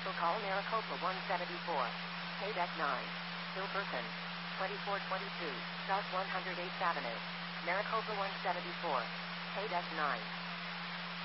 Also call Maricopa 174. Deck 9. Hilberton. 2422 South 108th Avenue. Maricopa 174. Deck 9.